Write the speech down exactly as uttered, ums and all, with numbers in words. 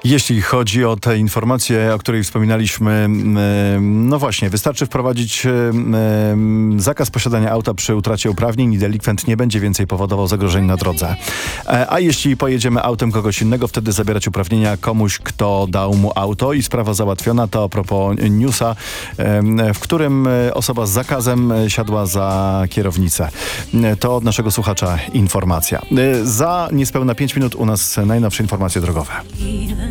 Jeśli chodzi o tę informację, o której wspominaliśmy, no właśnie, wystarczy wprowadzić zakaz posiadania auta przy utracie uprawnień i delikwent nie będzie więcej powodował zagrożeń na drodze. A jeśli pojedziemy autem kogoś innego, wtedy zabierać uprawnienia komuś, kto dał mu auto i sprawa załatwiona. To a propos newsa, w którym osoba z zakazem siadła za kierownicę. To od naszego słuchacza informacja. Za niespełna pięć minut u nas najnowsze informacje drogowe.